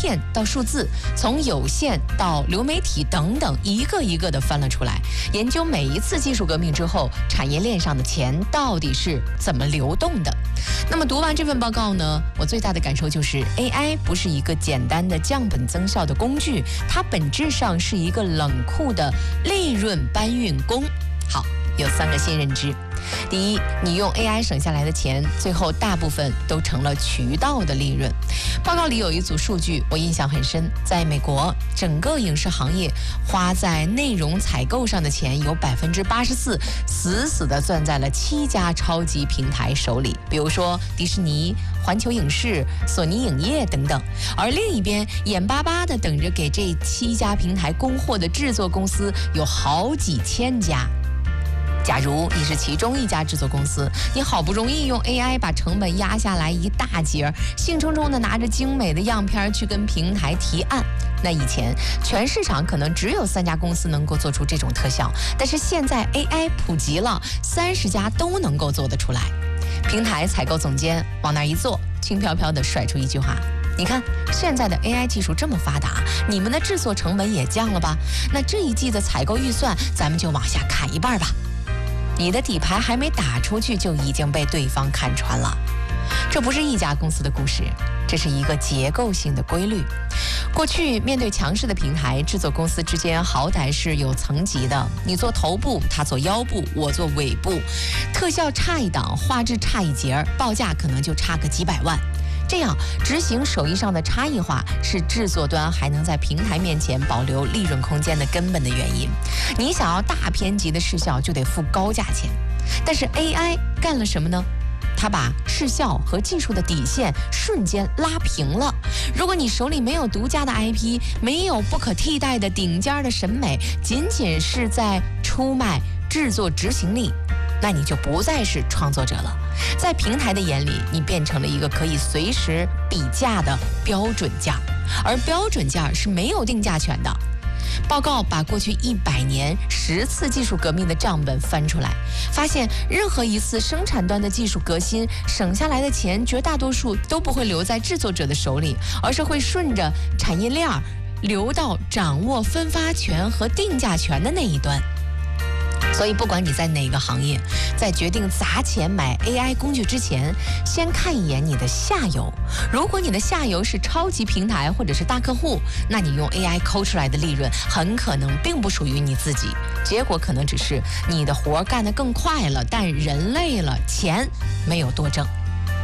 片到数字，从有线到流媒体等等，一个一个的翻了出来，研究每一次技术革命之后，产业链上的钱到底是怎么流动的。那么读完这份报告呢，我最大的感受就是 AI 不是一个简单的降本增效的工具，它本质上是一个冷酷的利润搬运工。好，有3个新认知。第一，你用 AI 省下来的钱，最后大部分都成了渠道的利润。报告里有一组数据，我印象很深。在美国，整个影视行业花在内容采购上的钱有84%，死死地攥在了7家超级平台手里，比如说迪士尼、环球影视、索尼影业等等。而另一边，眼巴巴地等着给这7家平台供货的制作公司有好几千家。假如你是其中一家制作公司，你好不容易用 AI 把成本压下来一大截，兴冲冲地拿着精美的样片去跟平台提案。那以前全市场可能只有3家公司能够做出这种特效，但是现在 AI 普及了，30家都能够做得出来。平台采购总监往那一坐，轻飘飘地甩出一句话：你看现在的 AI 技术这么发达，你们的制作成本也降了吧？那这一季的采购预算咱们就往下砍一半吧。你的底牌还没打出去，就已经被对方看穿了。这不是一家公司的故事，这是一个结构性的规律。过去面对强势的平台，制作公司之间好歹是有层级的，你做头部，他做腰部，我做尾部，特效差一档，画质差一截，报价可能就差个几百万。这样执行手艺上的差异化，是制作端还能在平台面前保留利润空间的根本的原因。你想要大片级的视效，就得付高价钱。但是 AI 干了什么呢？它把视效和技术的底线瞬间拉平了。如果你手里没有独家的 IP， 没有不可替代的顶尖的审美，仅仅是在出卖制作执行力，那你就不再是创作者了。在平台的眼里，你变成了一个可以随时比价的标准价，而标准价是没有定价权的。报告把过去100年10次技术革命的账本翻出来，发现任何一次生产端的技术革新省下来的钱，绝大多数都不会留在制作者的手里，而是会顺着产业链流到掌握分发权和定价权的那一端。所以不管你在哪个行业，在决定砸钱买 AI 工具之前，先看一眼你的下游。如果你的下游是超级平台或者是大客户，那你用 AI 抠出来的利润很可能并不属于你自己，结果可能只是你的活干得更快了，但人累了，钱没有多挣。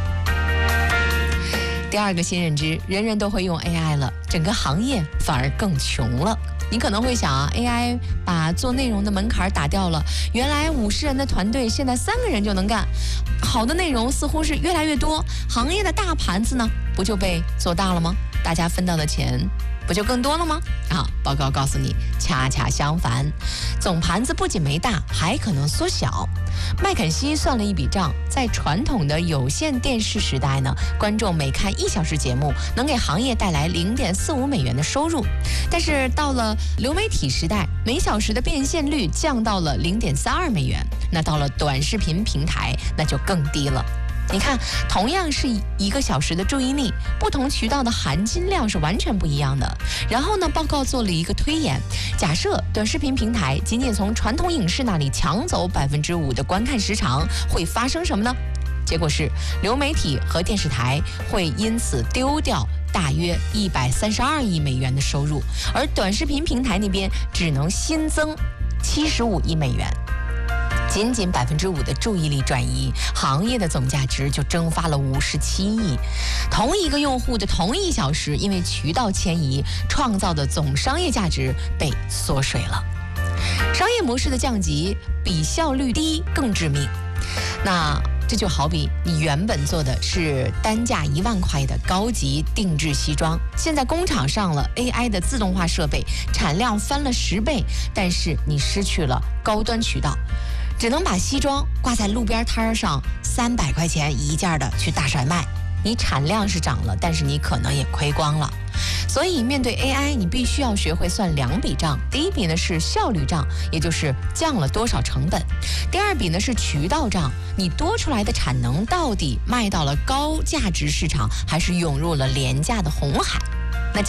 第2个新认知，人人都会用 AI 了，整个行业反而更穷了。你可能会想啊 ，AI 把做内容的门槛打掉了，原来50人的团队现在3个人就能干，好的内容似乎是越来越多，行业的大盘子呢不就被做大了吗？大家分到的钱不就更多了吗？报告告诉你，恰恰相反，总盘子不仅没大，还可能缩小。麦肯锡算了一笔账，在传统的有线电视时代呢，观众每看1小时节目，能给行业带来0.45美元的收入。但是到了流媒体时代，每小时的变现率降到了0.32美元。那到了短视频平台，那就更低了。你看，同样是1个小时的注意力，不同渠道的含金量是完全不一样的。然后呢，报告做了一个推演，假设短视频平台仅仅从传统影视那里抢走5%的观看时长，会发生什么呢？结果是流媒体和电视台会因此丢掉大约132亿美元的收入，而短视频平台那边只能新增75亿美元。仅仅5%的注意力转移，行业的总价值就蒸发了57亿。同一个用户的同1小时，因为渠道迁移创造的总商业价值被缩水了。商业模式的降级比效率低更致命。那这就好比你原本做的是单价1万块的高级定制西装，现在工厂上了 AI 的自动化设备，产量翻了10倍，但是你失去了高端渠道，只能把西装挂在路边摊上300块钱一件的去大甩卖。你产量是涨了，但是你可能也亏光了。所以面对 AI， 你必须要学会算2笔账。第一笔呢是效率账，也就是降了多少成本；第2笔呢是渠道账，你多出来的产能到底卖到了高价值市场，还是涌入了廉价的红海。